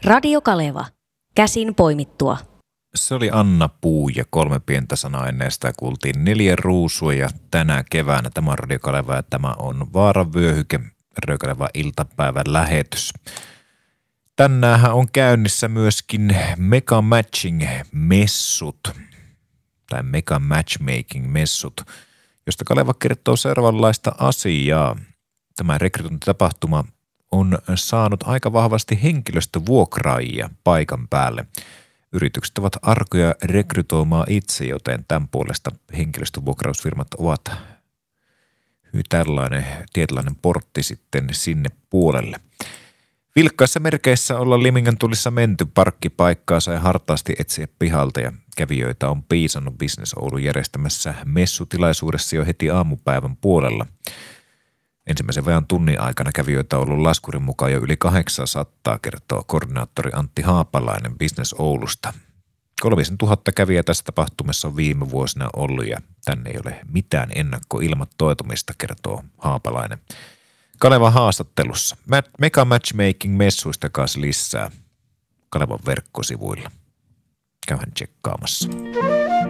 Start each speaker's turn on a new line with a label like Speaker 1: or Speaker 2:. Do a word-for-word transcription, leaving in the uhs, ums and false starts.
Speaker 1: Radio Kaleva. Käsin poimittua.
Speaker 2: Se oli Anna Puu ja kolme pientä sanaa ennen sitä kuultiin neljä ruusua ja tänä keväänä tämä on Radio Kaleva ja tämä on Vaaran vyöhyke, Radio Kaleva iltapäivän lähetys. Tänäänhän on käynnissä myöskin Mega Matching-messut tai Mega Matchmaking-messut, josta Kaleva kertoo seuraavanlaista asiaa. Tämä rekrytointitapahtuma on saanut aika vahvasti henkilöstövuokraajia paikan päälle. Yritykset ovat arkoja rekrytoimaan itse, joten tämän puolesta henkilöstövuokrausfirmat ovat tällainen tietynlainen portti sitten sinne puolelle. Vilkkaissa merkeissä ollaan Limingan tulissa menty, parkkipaikkaa sai hartaasti etsiä pihalta ja kävijöitä on piisannut Business Oulun järjestämässä messutilaisuudessa jo heti aamupäivän puolella. Ensimmäisen vajan tunnin aikana kävijöitä on ollut laskurin mukaan jo yli kahdeksansataa, kertoo koordinaattori Antti Haapalainen Business Oulusta. Kolmisen tuhatta kävijää tässä tapahtumassa on viime vuosina ollut ja tänne ei ole mitään ennakkoilmoittautumista, kertoo Haapalainen. Kalevan haastattelussa. Mega Matchmaking-messuista kanssa lisää Kalevan verkkosivuilla. Käyhän tsekkaamassa.